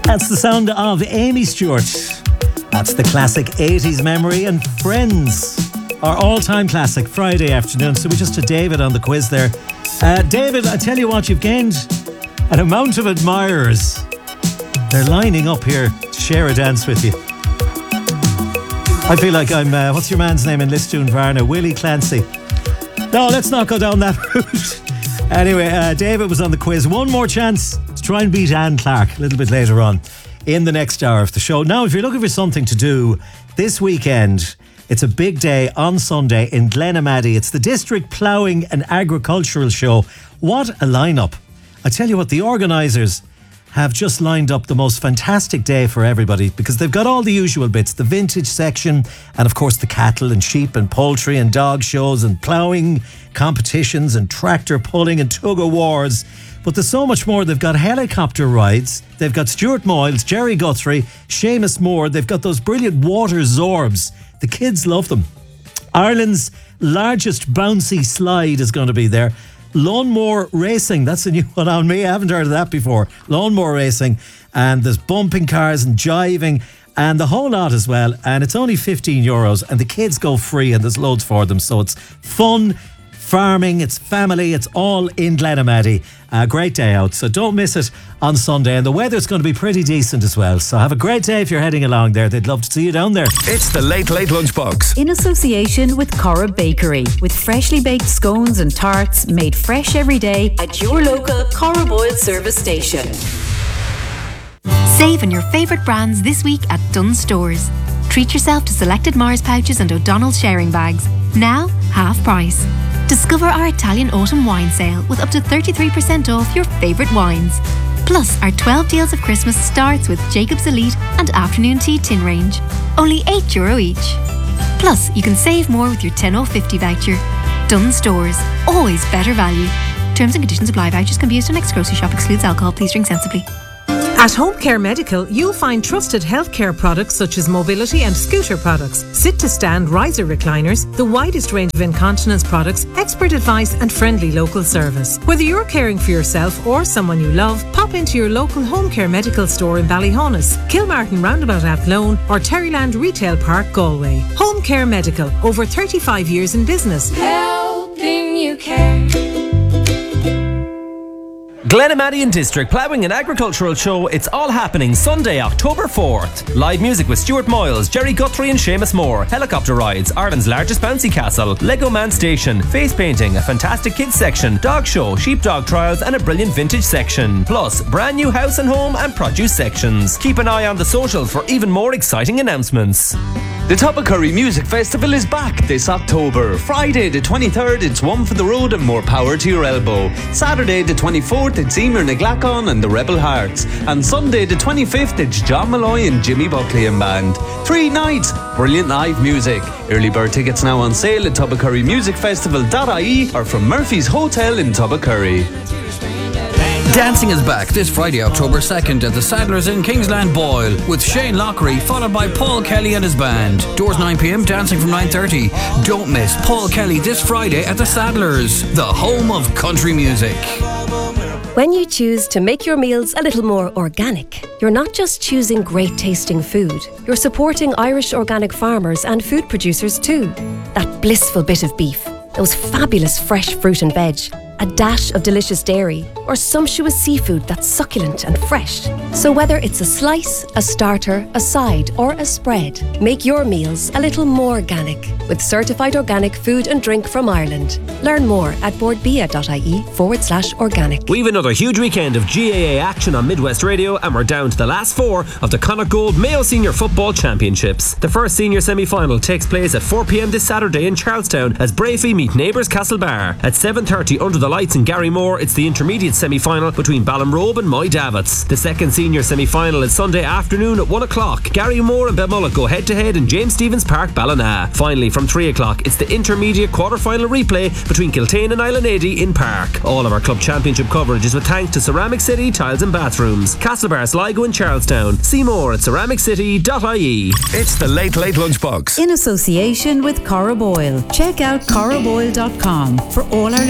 That's the sound of Amy Stewart. That's the classic 80s memory, and Friends, our all-time classic, Friday afternoon. So we just had David on the quiz there. David, I tell you what, you've gained an amount of admirers. They're lining up here to share a dance with you. I feel like I'm, what's your man's name in Listune Varna? Willie Clancy. No, let's not go down that route. Anyway, David was on the quiz. One more chance to try and beat Anne Clark a little bit later on in the next hour of the show. Now, if you're looking for something to do this weekend, it's a big day on Sunday in Glenamaddy. It's the District Ploughing and Agricultural Show. What a lineup. I tell you what, the organisers have just lined up the most fantastic day for everybody, because they've got all the usual bits, the vintage section, and of course the cattle and sheep and poultry and dog shows and ploughing competitions and tractor pulling and tug of wars. But there's so much more. They've got helicopter rides. They've got Stuart Moyles, Jerry Guthrie, Seamus Moore. They've got those brilliant water zorbs. The kids love them. Ireland's largest bouncy slide is going to be there. Lawnmower racing, that's a new one on me. I haven't heard of that before. Lawnmower racing, and there's bumping cars and jiving and the whole lot as well. And it's only €15, and the kids go free, and there's loads for them. So it's fun, farming, it's family, it's all in Glenamaddy. A great day out, so don't miss it on Sunday. And the weather's going to be pretty decent as well, so have a great day if you're heading along there. They'd love to see you down there. It's the Late Late Lunchbox in association with Corra Bakery, with freshly baked scones and tarts made fresh every day at your local Corra Boyle service station. Save on your favourite brands this week at Dunnes Stores. Treat yourself to selected Mars pouches and O'Donnell's sharing bags, now half price. Discover our Italian autumn wine sale with up to 33% off your favourite wines. Plus, our 12 deals of Christmas starts with Jacob's Elite and Afternoon Tea tin range, only €8 each. Plus, you can save more with your 10/50 voucher. Dunnes Stores, always better value. Terms and conditions apply. Vouchers can be used on next grocery shop. Excludes alcohol. Please drink sensibly. At Home Care Medical, you'll find trusted healthcare products such as mobility and scooter products, sit-to-stand riser recliners, the widest range of incontinence products, expert advice and friendly local service. Whether you're caring for yourself or someone you love, pop into your local Home Care Medical store in Ballyhonus, Kilmartin Roundabout Athlone or Terryland Retail Park, Galway. Home Care Medical, over 35 years in business. Helping you care. Glenamaddy and District Ploughing and Agricultural Show. It's all happening Sunday, October 4th. Live music with Stuart Moyles, Jerry Guthrie and Seamus Moore. Helicopter rides, Ireland's largest bouncy castle, Lego Man Station, face painting, a fantastic kids section, dog show, sheepdog trials and a brilliant vintage section. Plus, brand new house and home and produce sections. Keep an eye on the socials for even more exciting announcements. The Toppacurry Music Festival is back this October. Friday the 23rd, it's One for the Road and More Power to Your Elbow. Saturday the 24th, it's Emer Naglacon and the Rebel Hearts. And Sunday the 25th, it's John Malloy and Jimmy Buckley and Band. 3 nights, brilliant live music. Early bird tickets now on sale at toppacurrymusicfestival.ie or from Murphy's Hotel in Toppacurry. Dancing is back this Friday, October 2nd at the Saddlers in Kingsland, Boyle, with Shane Lockery, followed by Paul Kelly and his band. Doors 9pm, dancing from 9:30. Don't miss Paul Kelly this Friday at the Saddlers, the home of country music. When you choose to make your meals a little more organic, you're not just choosing great tasting food, you're supporting Irish organic farmers and food producers too. That blissful bit of beef, those fabulous fresh fruit and veg, a dash of delicious dairy, or sumptuous seafood that's succulent and fresh. So whether it's a slice, a starter, a side, or a spread, make your meals a little more organic with certified organic food and drink from Ireland. Learn more at boardbia.ie/organic. We've another huge weekend of GAA action on Midwest Radio, and we're down to the last 4 of the Connacht Gold Mayo Senior Football Championships. The first senior semi-final takes place at 4pm this Saturday in Charlestown as Brafey meet neighbours Castlebar. At 7:30 under the lights in Garrymore, it's the intermediate semi-final between Ballinrobe and Moy Davits. The second senior semi-final is Sunday afternoon at 1 o'clock. Garrymore and Belmullet go head-to-head in James Stephens Park, Ballina. Finally, from 3 o'clock, it's the intermediate quarter-final replay between Kiltane and Islandady in Park. All of our club championship coverage is with thanks to Ceramic City Tiles and Bathrooms, Castlebar, Sligo and Charlestown. See more at ceramiccity.ie. It's the Late Late Lunchbox in association with Corra Boyle. Check out corraboyle.com for all our